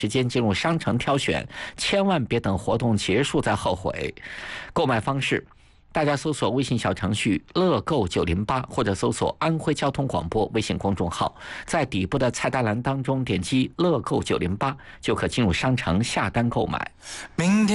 时间进入商城挑选，千万别等活动结束再后悔。购买方式，大家搜索微信小程序乐购908，或者搜索安徽交通广播微信公众号，在底部的菜单栏当中点击乐购908，就可进入商城下单购买。明天